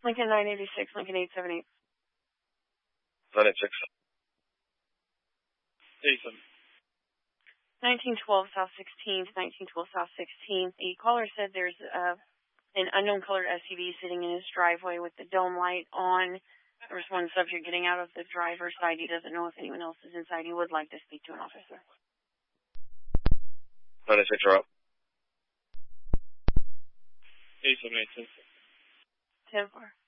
Lincoln 986, Lincoln 878. 986. 87. 1912 South 16th, 1912 South 16th. The caller said there's an unknown colored SUV sitting in his driveway with the dome light on. There was one subject getting out of the driver's side. He doesn't know if anyone else is inside. He would like to speak to an officer. 986, you're up. 87, 10-4.